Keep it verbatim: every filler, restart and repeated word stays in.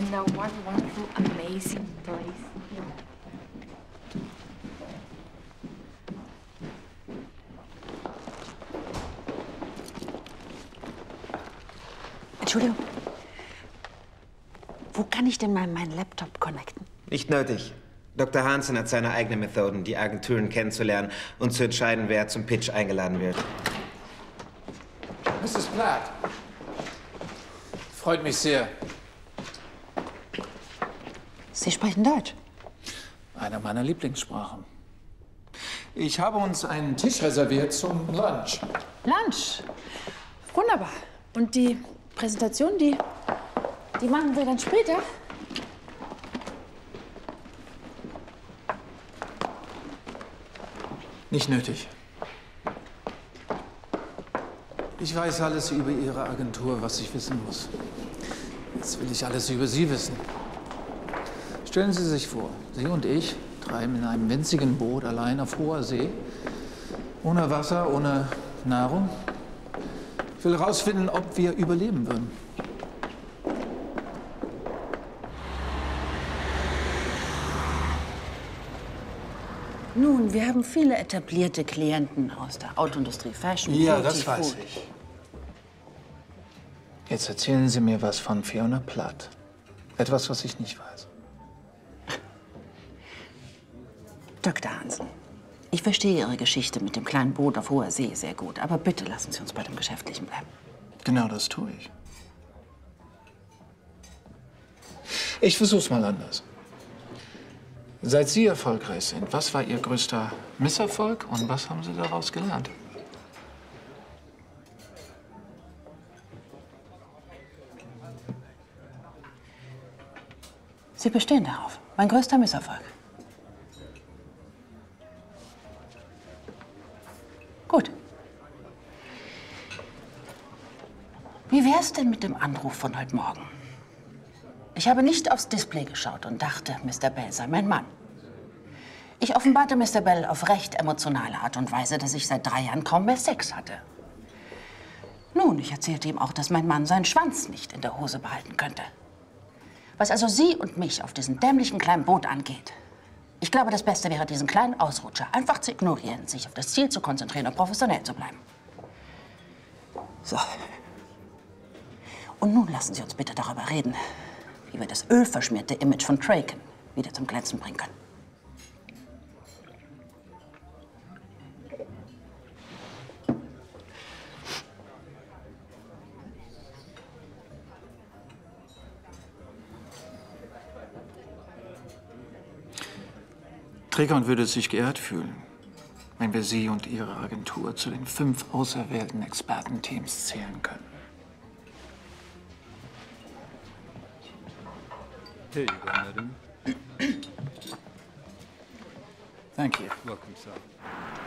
No, what a wonderful, amazing place. Entschuldigung. Wo kann ich denn mal meinen Laptop connecten? Nicht nötig. Doktor Hansen hat seine eigenen Methoden, die Agenturen kennenzulernen und zu entscheiden, wer zum Pitch eingeladen wird. Misses Platt. Freut mich sehr. Sie sprechen Deutsch? Einer meiner Lieblingssprachen. Ich habe uns einen Tisch reserviert zum Lunch. Lunch? Wunderbar. Und die Präsentation, die, die machen wir dann später? Nicht nötig. Ich weiß alles über Ihre Agentur, was ich wissen muss. Jetzt will ich alles über Sie wissen. Stellen Sie sich vor, Sie und ich treiben in einem winzigen Boot allein auf hoher See, ohne Wasser, ohne Nahrung. Ich will herausfinden, ob wir überleben würden. Nun, wir haben viele etablierte Klienten aus der Autoindustrie, Fashion, Ja, Beauty, das weiß Food. ich. Jetzt erzählen Sie mir was von Fiona Platt. Etwas, was ich nicht weiß. Doktor Hansen, ich verstehe Ihre Geschichte mit dem kleinen Boot auf hoher See sehr gut. Aber bitte lassen Sie uns bei dem Geschäftlichen bleiben. Genau das tue ich. Ich versuch's mal anders. Seit Sie erfolgreich sind, was war Ihr größter Misserfolg und was haben Sie daraus gelernt? Sie bestehen darauf. Mein größter Misserfolg. Gut. Wie wär's denn mit dem Anruf von heute Morgen? Ich habe nicht aufs Display geschaut und dachte, Mister Bell sei mein Mann. Ich offenbarte Mister Bell auf recht emotionale Art und Weise, dass ich seit drei Jahren kaum mehr Sex hatte. Nun, ich erzählte ihm auch, dass mein Mann seinen Schwanz nicht in der Hose behalten könnte. Was also Sie und mich auf diesem dämlichen kleinen Boot angeht, ich glaube, das Beste wäre, diesen kleinen Ausrutscher einfach zu ignorieren, sich auf das Ziel zu konzentrieren und professionell zu bleiben. So. Und nun lassen Sie uns bitte darüber reden, wie wir das ölverschmierte Image von Traken wieder zum Glänzen bringen können. Trägern würde sich geehrt fühlen, wenn wir Sie und Ihre Agentur zu den fünf auserwählten Expertenteams zählen können. Here you go, madam. Thank you. Welcome, sir.